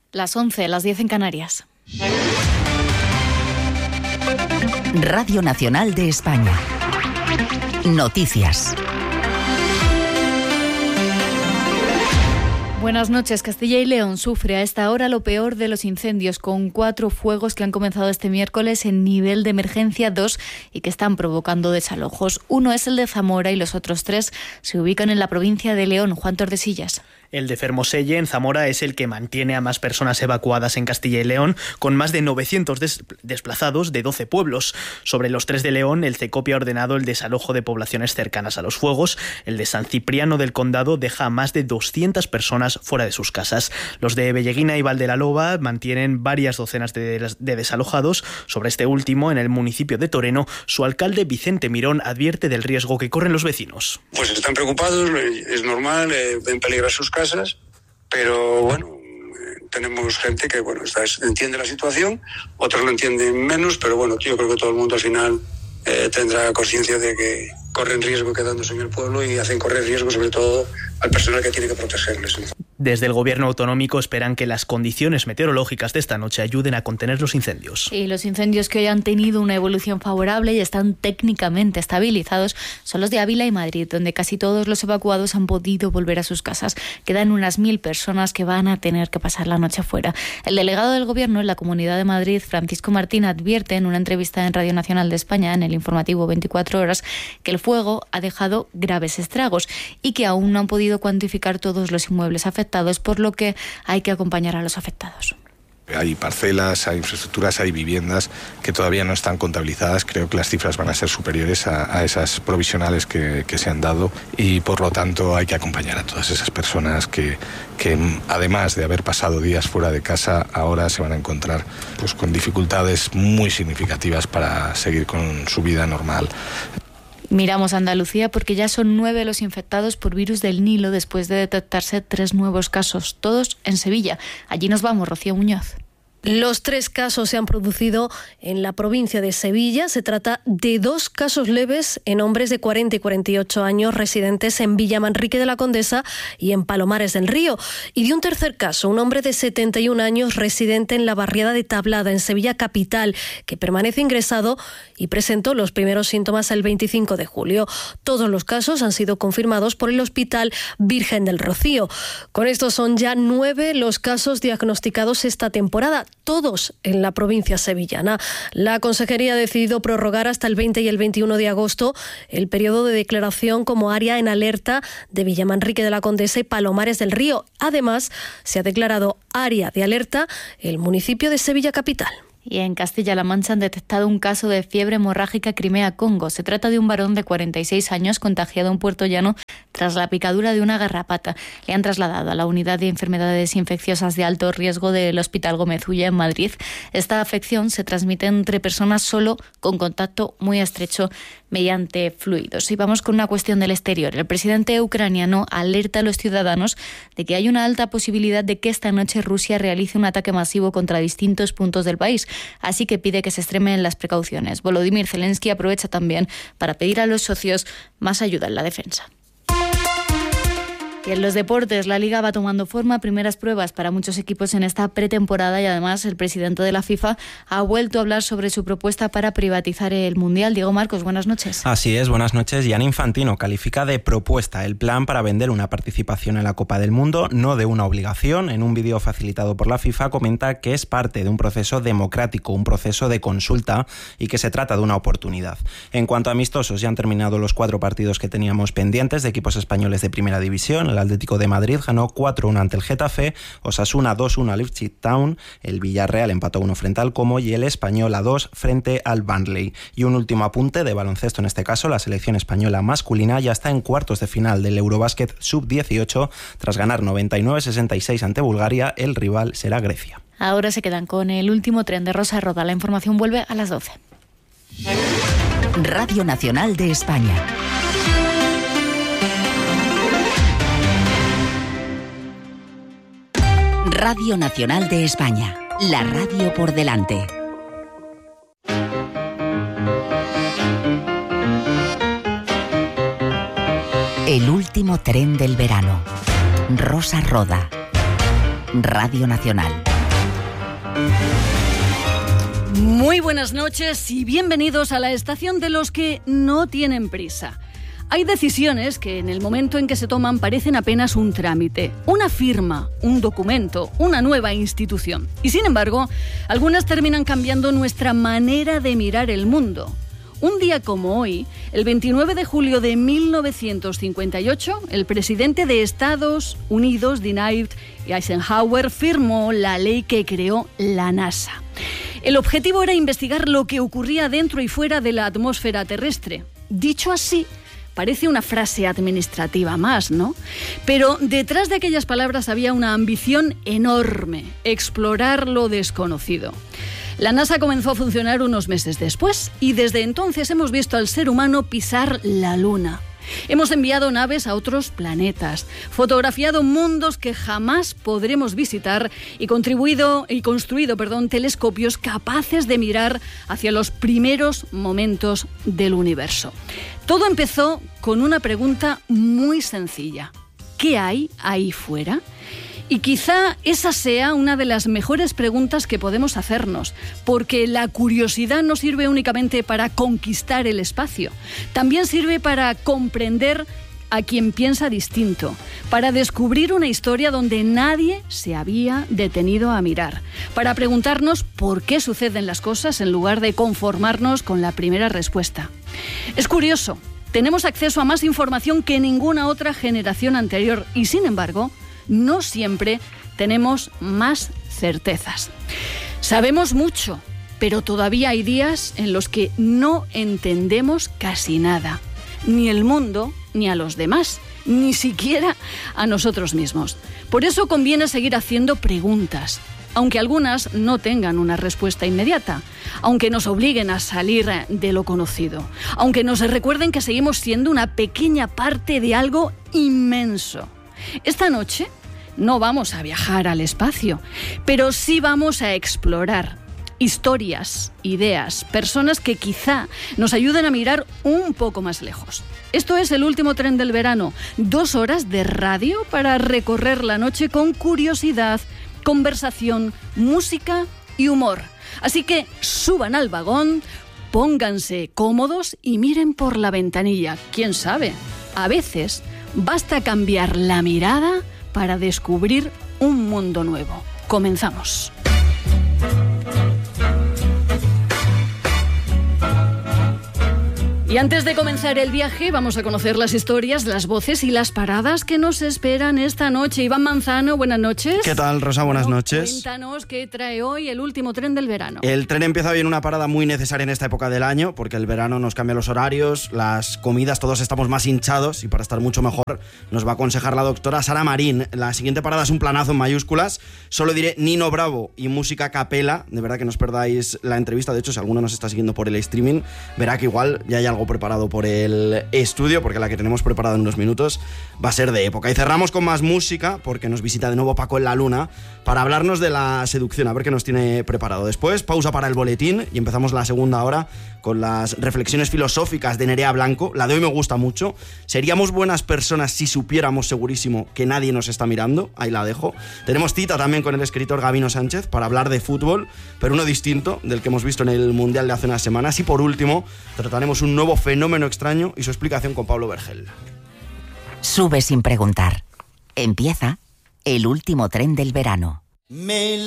Las 11, las 10 en Canarias. Radio Nacional de España. Noticias. Buenas noches. Castilla y León sufre a esta hora lo peor de los incendios, con 4 fuegos que han comenzado este miércoles en nivel de emergencia 2 y que están provocando desalojos. Uno es el de Zamora y los otros 3 se ubican en la provincia de León. Juan Tordesillas. El de Fermoselle, en Zamora, es el que mantiene a más personas evacuadas en Castilla y León, con más de 900 desplazados de 12 pueblos. Sobre los 3 de León, el CECOPI ha ordenado el desalojo de poblaciones cercanas a los fuegos. El de San Cipriano del Condado deja a más de 200 personas fuera de sus casas. Los de Belleguina y Valdelaloba mantienen varias docenas de desalojados. Sobre este último, en el municipio de Toreno, su alcalde Vicente Mirón advierte del riesgo que corren los vecinos. Pues están preocupados, es normal, ven peligrar sus casas, pero bueno, tenemos gente que entiende la situación, otros lo entienden menos, pero bueno, yo creo que todo el mundo al final tendrá conciencia de que corren riesgo quedándose en el pueblo y hacen correr riesgo sobre todo al personal que tiene que protegerles. Desde el gobierno autonómico esperan que las condiciones meteorológicas de esta noche ayuden a contener los incendios. Y los incendios que hoy han tenido una evolución favorable y están técnicamente estabilizados son los de Ávila y Madrid, donde casi todos los evacuados han podido volver a sus casas. Quedan unas 1.000 personas que van a tener que pasar la noche afuera. El delegado del gobierno en la Comunidad de Madrid, Francisco Martín, advierte en una entrevista en Radio Nacional de España, en el informativo 24 horas, que el fuego ha dejado graves estragos y que aún no han podido cuantificar todos los inmuebles afectados, por lo que hay que acompañar a los afectados. Hay parcelas, hay infraestructuras, hay viviendas que todavía no están contabilizadas. Creo que las cifras van a ser superiores a esas provisionales que se han dado y por lo tanto hay que acompañar a todas esas personas que además de haber pasado días fuera de casa, ahora se van a encontrar con dificultades muy significativas para seguir con su vida normal. Miramos a Andalucía porque ya son 9 los infectados por virus del Nilo después de detectarse 3 nuevos casos, todos en Sevilla. Allí nos vamos, Rocío Muñoz. Los 3 casos se han producido en la provincia de Sevilla. Se trata de 2 casos leves en hombres de 40 y 48 años residentes en Villamanrique de la Condesa y en Palomares del Río. Y de un tercer caso, un hombre de 71 años residente en la barriada de Tablada, en Sevilla capital, que permanece ingresado y presentó los primeros síntomas el 25 de julio. Todos los casos han sido confirmados por el Hospital Virgen del Rocío. Con esto son ya 9 los casos diagnosticados esta temporada, todos en la provincia sevillana. La Consejería ha decidido prorrogar hasta el 20 y el 21 de agosto el periodo de declaración como área en alerta de Villamanrique de la Condesa y Palomares del Río. Además, se ha declarado área de alerta el municipio de Sevilla capital. Y en Castilla-La Mancha han detectado un caso de fiebre hemorrágica Crimea-Congo. Se trata de un varón de 46 años contagiado en Puerto Llano tras la picadura de una garrapata. Le han trasladado a la unidad de enfermedades infecciosas de alto riesgo del Hospital Gómez Ulla en Madrid. Esta afección se transmite entre personas solo con contacto muy estrecho mediante fluidos. Y vamos con una cuestión del exterior. El presidente ucraniano alerta a los ciudadanos de que hay una alta posibilidad de que esta noche Rusia realice un ataque masivo contra distintos puntos del país. Así que pide que se extremen las precauciones. Volodymyr Zelensky aprovecha también para pedir a los socios más ayuda en la defensa. Y en los deportes, la Liga va tomando forma, primeras pruebas para muchos equipos en esta pretemporada y además el presidente de la FIFA ha vuelto a hablar sobre su propuesta para privatizar el Mundial. Diego Marcos, buenas noches. Así es, buenas noches. Gianni Infantino califica de propuesta el plan para vender una participación en la Copa del Mundo, no de una obligación. En un vídeo facilitado por la FIFA comenta que es parte de un proceso democrático, un proceso de consulta y que se trata de una oportunidad. En cuanto a amistosos, ya han terminado los 4 partidos que teníamos pendientes de equipos españoles de primera división. El Atlético de Madrid ganó 4-1 ante el Getafe, Osasuna 2-1 al Ipswich Town, el Villarreal empató 1 frente al Como y el Español 2 frente al Burnley. Y un último apunte de baloncesto, en este caso la selección española masculina ya está en cuartos de final del Eurobasket Sub-18 tras ganar 99-66 ante Bulgaria. El rival será Grecia. Ahora se quedan con el último tren de Rosa Roda. La información vuelve a las 12. Radio Nacional de España. Radio Nacional de España, la radio por delante. El último tren del verano. Rosa Roda. Radio Nacional. Muy buenas noches y bienvenidos a la estación de los que no tienen prisa. Hay decisiones que en el momento en que se toman parecen apenas un trámite, una firma, un documento, una nueva institución. Y sin embargo, algunas terminan cambiando nuestra manera de mirar el mundo. Un día como hoy, el 29 de julio de 1958, el presidente de Estados Unidos, Dwight Eisenhower, firmó la ley que creó la NASA. El objetivo era investigar lo que ocurría dentro y fuera de la atmósfera terrestre. Dicho así, parece una frase administrativa más, ¿no? Pero detrás de aquellas palabras había una ambición enorme: explorar lo desconocido. La NASA comenzó a funcionar unos meses después y desde entonces hemos visto al ser humano pisar la Luna. Hemos enviado naves a otros planetas, fotografiado mundos que jamás podremos visitar y construido telescopios capaces de mirar hacia los primeros momentos del universo. Todo empezó con una pregunta muy sencilla: ¿qué hay ahí fuera? Y quizá esa sea una de las mejores preguntas que podemos hacernos, porque la curiosidad no sirve únicamente para conquistar el espacio, también sirve para comprender a quien piensa distinto, para descubrir una historia donde nadie se había detenido a mirar, para preguntarnos por qué suceden las cosas en lugar de conformarnos con la primera respuesta. Es curioso, tenemos acceso a más información que ninguna otra generación anterior y, sin embargo, no siempre tenemos más certezas. Sabemos mucho, pero todavía hay días en los que no entendemos casi nada, ni el mundo, ni a los demás, ni siquiera a nosotros mismos. Por eso conviene seguir haciendo preguntas, aunque algunas no tengan una respuesta inmediata, aunque nos obliguen a salir de lo conocido, aunque nos recuerden que seguimos siendo una pequeña parte de algo inmenso. Esta noche no vamos a viajar al espacio, pero sí vamos a explorar historias, ideas, personas que quizá nos ayuden a mirar un poco más lejos. Esto es El Último Tren del Verano, 2 horas de radio para recorrer la noche con curiosidad, conversación, música y humor. Así que suban al vagón, pónganse cómodos y miren por la ventanilla. ¿Quién sabe? A veces basta cambiar la mirada para descubrir un mundo nuevo. Comenzamos. Y antes de comenzar el viaje, vamos a conocer las historias, las voces y las paradas que nos esperan esta noche. Iván Manzano, buenas noches. ¿Qué tal, Rosa? Buenas noches. Cuéntanos qué trae hoy El Último Tren del Verano. El tren empieza hoy en una parada muy necesaria en esta época del año, porque el verano nos cambia los horarios, las comidas, todos estamos más hinchados, y para estar mucho mejor nos va a aconsejar la doctora Sara Marín. La siguiente parada es un planazo en mayúsculas. Solo diré Nino Bravo y música a capela. De verdad que no os perdáis la entrevista. De hecho, si alguno nos está siguiendo por el streaming, verá que igual ya hay algo preparado por el estudio, porque la que tenemos preparada en unos minutos va a ser de época. Y cerramos con más música, porque nos visita de nuevo Paco en la Luna para hablarnos de la seducción, a ver qué nos tiene preparado. Después, pausa para el boletín y empezamos la segunda hora con las reflexiones filosóficas de Nerea Blanco. La de hoy me gusta mucho. ¿Seríamos buenas personas si supiéramos segurísimo que nadie nos está mirando? Ahí la dejo. Tenemos cita también con el escritor Gabino Sánchez para hablar de fútbol, pero uno distinto del que hemos visto en el Mundial de hace unas semanas. Y por último, trataremos un nuevo fenómeno extraño y su explicación con Pablo Vergel. Sube sin preguntar. Empieza El Último Tren del Verano.